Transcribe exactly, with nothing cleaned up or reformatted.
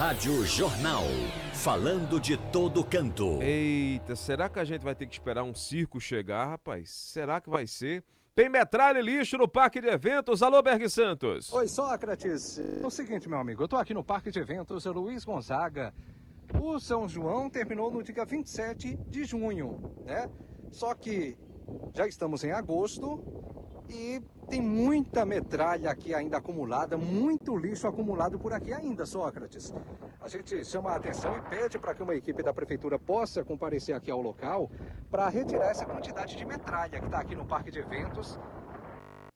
Rádio Jornal, falando de todo canto. Eita, será que a gente vai ter que esperar um circo chegar, rapaz? Será que vai ser? Tem metralha e lixo no Parque de Eventos. Alô, Berg Santos. Oi, Sócrates. É o seguinte, meu amigo, eu tô aqui no Parque de Eventos Luiz Gonzaga. O São João terminou no dia vinte e sete de junho, né? Só que já estamos em agosto e tem muita metralha aqui ainda acumulada, muito lixo acumulado por aqui ainda, Sócrates. A gente chama a atenção e pede para que uma equipe da prefeitura possa comparecer aqui ao local para retirar essa quantidade de metralha que está aqui no Parque de Eventos